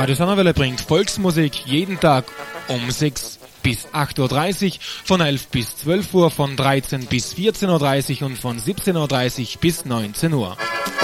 Radio Donauwelle bringt Volksmusik jeden Tag um 6 bis 8.30 Uhr, von 11 bis 12 Uhr, von 13 bis 14.30 Uhr und von 17.30 Uhr bis 19 Uhr.